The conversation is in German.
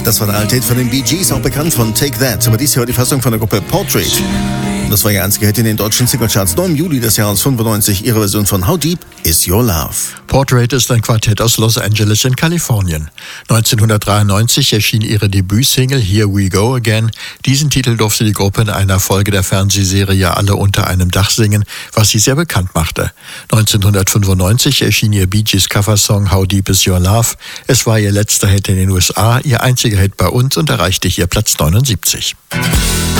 Das war der alte Hit von den Bee Gees, auch bekannt von Take That. Aber dies hier war die Fassung von der Gruppe Portrait. Und das war ihr einziger Hit in den deutschen Singlecharts. Nur im Juli des Jahres 95 ihre Version von How Deep Is Your Love. Portrait ist ein Quartett aus Los Angeles in Kalifornien. 1993 erschien ihre Debütsingle Here We Go Again. Diesen Titel durfte die Gruppe in einer Folge der Fernsehserie Alle unter einem Dach singen, was sie sehr bekannt machte. 1995 erschien ihr Bee Gees Coversong How Deep Is Your Love. Es war ihr letzter Hit in den USA, ihr einziger Hit bei uns und erreichte hier Platz 79.